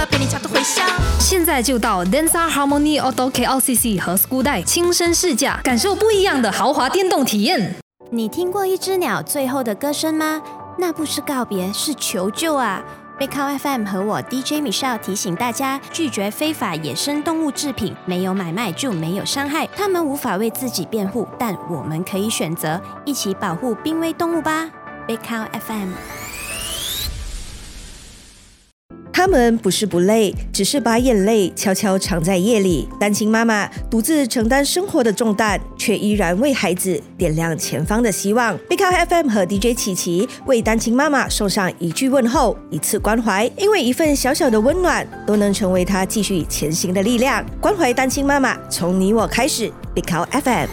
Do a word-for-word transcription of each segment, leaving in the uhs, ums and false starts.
歌，陪你唱的回响。 现在就到 Densar Harmony Auto K L C C 和 School 代亲身试驾，感受不一样的豪华电动体验。 你听过一只鸟最后的歌声吗？那不是告别，是求救啊！Big Cow F M 和我 D J Michelle 提醒大家，拒绝非法野生动物制品，没有买卖就没有伤害。他们无法为自己辩护，但我们可以选择一起保护濒危动物吧。Big Cow F M。 他们不是不累，只是把眼泪悄悄藏在夜里。单亲妈妈独自承担生活的重担，却依然为孩子点亮前方的希望。Big Cow F M 和 D J 琪琪为单亲妈妈送上一句问候，一次关怀，因为一份小小的温暖，都能成为她继续前行的力量。关怀单亲妈妈，从你我开始。Big Cow F M。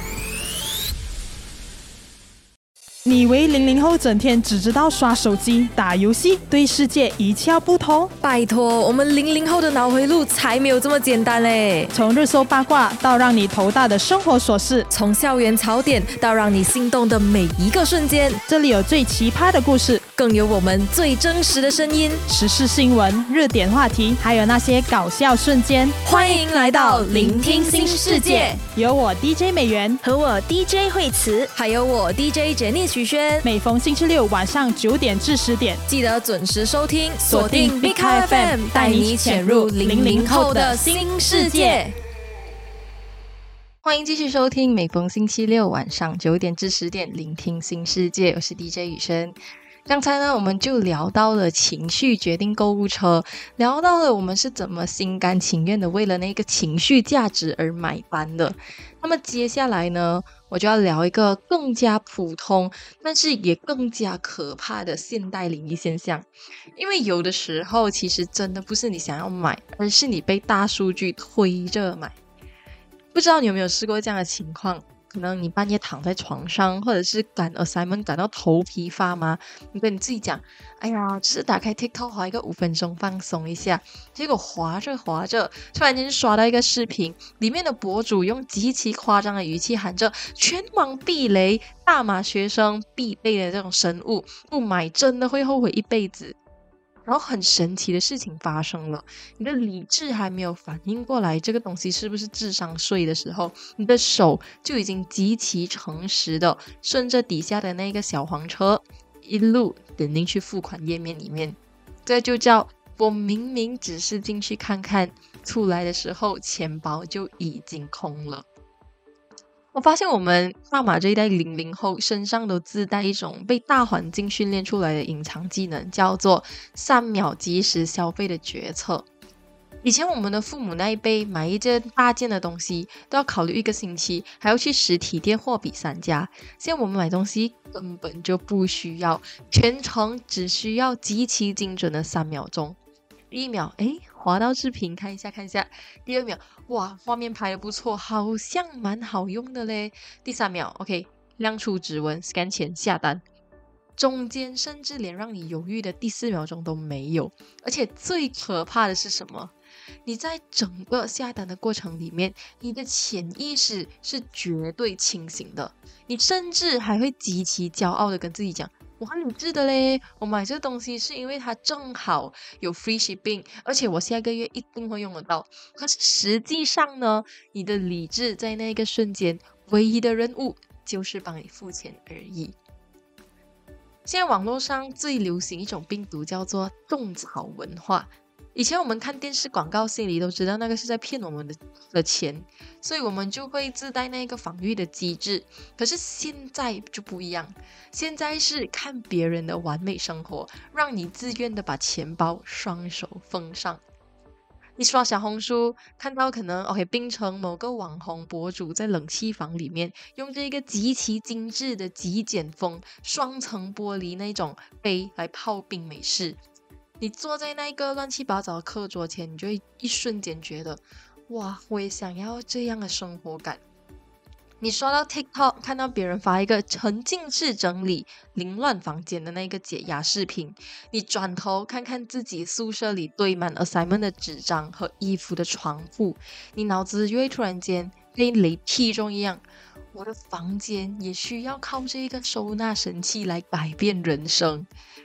你以为零零后整天只知道刷手机、打游戏，对世界一窍不通？ 拜托，我们零零后的脑回路才没有这么简单嘞！ 从热搜八卦到让你头大的生活琐事， 从校园槽点到让你心动的每一个瞬间， 这里有最奇葩的故事， 更有我们最真实的声音， 时事新闻、热点话题，还有那些搞笑瞬间。 欢迎来到聆听新世界， 有我 D J 美元和我 D J 惠慈， 还有我 D J 简妮许轩。 每逢星期六晚上九点至十点， 记得准时收听，锁定 Big Cow F M， 带你潜入零零后的新世界。 欢迎继续收听，每逢星期六晚上九点至十点，聆听新世界，我是 D J 雨生。刚才呢，我们就聊到了情绪决定购物车，聊到了我们是怎么心甘情愿的为了那个情绪价值而买单的。那么接下来呢，我就要聊一个更加普通，但是也更加可怕的现代灵异现象。因为有的时候其实真的不是你想要买，而是你被大数据推着买。不知道你有没有试过这样的情况？可能你半夜躺在床上，或者是赶 assignment 赶到头皮发麻，你跟你自己讲，哎呀，只是打开 TikTok 滑一个五分钟放松一下，结果滑着滑着，突然间就刷到一个视频，里面的博主用极其夸张的语气喊着全网避雷，大马学生必备的这种神物，不买真的会后悔一辈子。然后很神奇的事情发生了，你的理智还没有反应过来这个东西是不是智商税的时候，你的手就已经极其诚实的顺着底下的那个小黄车一路点进去付款页面里面。这就叫我明明只是进去看看，出来的时候钱包就已经空了。我发现我们大马这一代零零后身上都自带一种被大环境训练出来的隐藏技能，叫做三秒即时消费的决策。以前我们的父母那一辈买一件大件的东西都要考虑一个星期，还要去实体店货比三家。现在我们买东西根本就不需要，全程只需要极其精准的三秒钟。第一秒，诶，滑到视频看一下看一下。第二秒，哇，画面拍得不错，好像蛮好用的嘞。第三秒 OK， 亮出指纹 scan 前下单。中间甚至连让你犹豫的第四秒钟都没有。而且最可怕的是什么？你在整个下单的过程里面，你的潜意识是绝对清醒的，你甚至还会极其骄傲的跟自己讲，我很理智的嘞，我买这个东西是因为它正好有 free shipping， 而且我下个月一定会用得到。可是实际上呢，你的理智在那个瞬间唯一的任务就是帮你付钱而已。现在网络上最流行一种病毒叫做种草文化。以前我们看电视广告，心里都知道那个是在骗我们 的, 的钱，所以我们就会自带那个防御的机制。可是现在就不一样，现在是看别人的完美生活，让你自愿的把钱包双手奉上。你刷小红书看到可能 OK 槟城某个网红博主在冷气房里面用这个极其精致的极简风双层玻璃那种杯来泡冰美式，你坐在那个乱七八糟的课桌前，你就会一瞬间觉得，哇，我也想要这样的生活感。你刷到 TikTok 看到别人发一个沉浸式整理凌乱房间的那个解压视频，你转头看看自己宿舍里堆满 assignment 的纸张和衣服的床铺，你脑子就会突然间被雷劈中一样，我的房间也需要靠这个收纳神器来改变人生。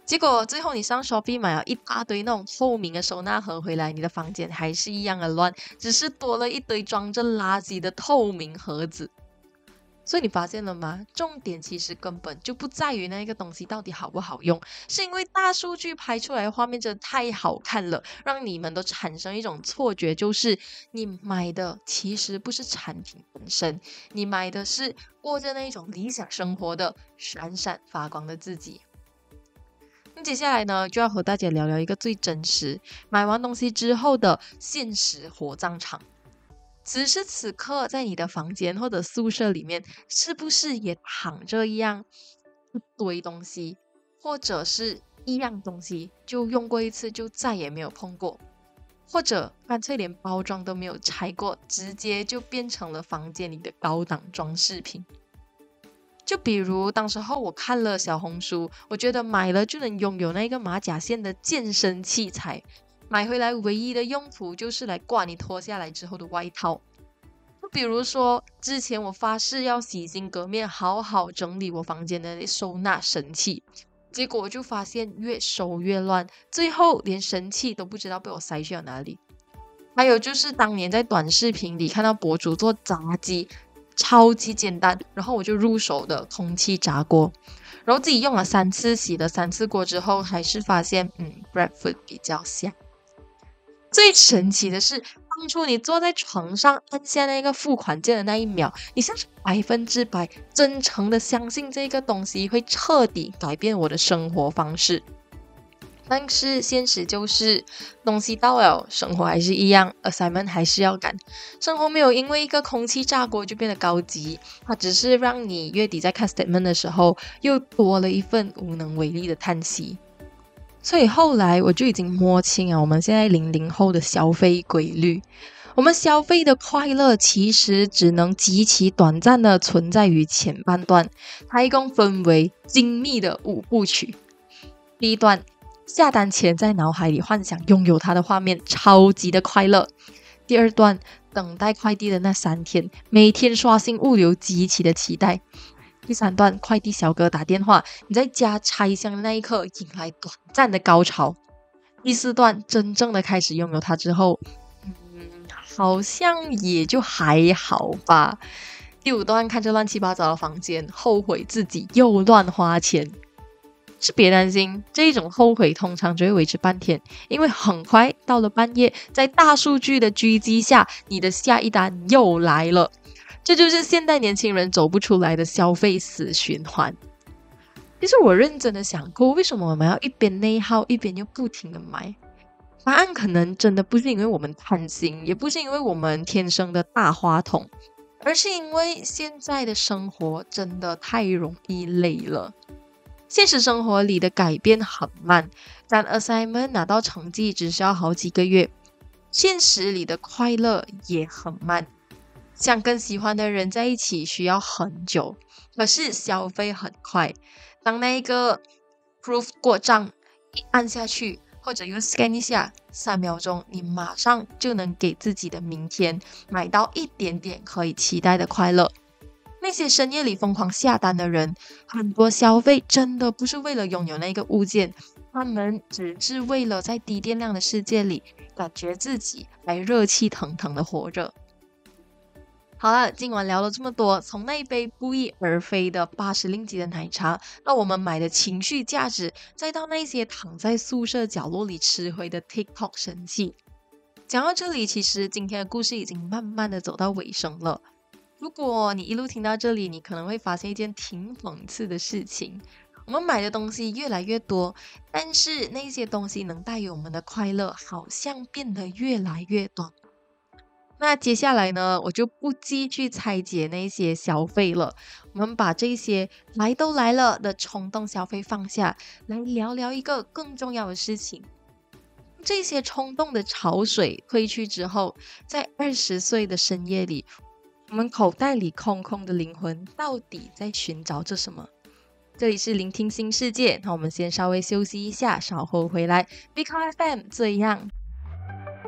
结果最后你上 Shopee 买了一大堆那种透明的收纳盒回来，你的房间还是一样的乱，只是多了一堆装着垃圾的透明盒子。所以你发现了吗？重点其实根本就不在于那个东西到底好不好用，是因为大数据拍出来的画面真的太好看了，让你们都产生一种错觉，就是你买的其实不是产品本身，你买的是过着那种理想生活的闪闪发光的自己。那接下来呢，就要和大家聊聊一个最真实买完东西之后的现实火葬场。此时此刻在你的房间或者宿舍里面，是不是也躺着一样一堆东西，或者是一样东西就用过一次就再也没有碰过，或者干脆连包装都没有拆过，直接就变成了房间里的高档装饰品。就比如当时候我看了小红书，我觉得买了就能拥有那个马甲线的健身器材，买回来唯一的用途就是来挂你脱下来之后的外套。比如说之前我发誓要洗心革面好好整理我房间的收纳神器，结果我就发现越收越乱，最后连神器都不知道被我塞去了哪里。还有就是当年在短视频里看到博主做炸鸡，超级简单，然后我就入手的空气炸锅，然后自己用了三次，洗了三次锅之后，还是发现嗯 breadfruit 比较香。最神奇的是，当初你坐在床上按下那个付款键的那一秒，你像是百分之百真诚的相信这个东西会彻底改变我的生活方式。但是现实就是东西到了，生活还是一样， assignment 还是要赶。生活没有因为一个空气炸锅就变得高级，它只是让你月底在看 statement 的时候又多了一份无能为力的叹息。所以后来我就已经摸清了我们现在零零后的消费规律。我们消费的快乐其实只能极其短暂的存在于前半段，它一共分为精密的五部曲。第一段，下单前在脑海里幻想拥有它的画面，超级的快乐。第二段，等待快递的那三天，每天刷新物流，极其的期待。第三段，快递小哥打电话，你在家拆箱的那一刻迎来短暂的高潮。第四段，真正的开始拥有它之后，嗯，好像也就还好吧。第五段，看着乱七八糟的房间，后悔自己又乱花钱。是别担心，这一种后悔通常只会维持半天，因为很快到了半夜，在大数据的狙击下，你的下一单又来了。这就是现代年轻人走不出来的消费死循环。其实我认真的想过，为什么我们要一边内耗一边又不停的买？答案可能真的不是因为我们贪心，也不是因为我们天生的大花筒，而是因为现在的生活真的太容易累了。现实生活里的改变很慢，但 assignment 拿到成绩只需要好几个月，现实里的快乐也很慢。想跟喜欢的人在一起需要很久，可是消费很快。当那个 proof 过账一按下去，或者又 scan 一下，三秒钟你马上就能给自己的明天买到一点点可以期待的快乐。那些深夜里疯狂下单的人，很多消费真的不是为了拥有那个物件，他们只是为了在低电量的世界里感觉自己还热气腾腾的活着。好了，今晚聊了这么多，从那一杯不翼而飞的八十令吉的奶茶，到我们买的情绪价值，再到那些躺在宿舍角落里吃灰的 TikTok 神器。讲到这里，其实今天的故事已经慢慢的走到尾声了。如果你一路听到这里，你可能会发现一件挺讽刺的事情。我们买的东西越来越多，但是那些东西能带给我们的快乐好像变得越来越短。那接下来呢，我就不继续拆解那些消费了，我们把这些来都来了的冲动消费放下，来聊聊一个更重要的事情。这些冲动的潮水退去之后，在二十岁的深夜里，我们口袋里空空的灵魂到底在寻找着什么？这里是聆听新世界，那我们先稍微休息一下，稍后回来。Big F M 这样。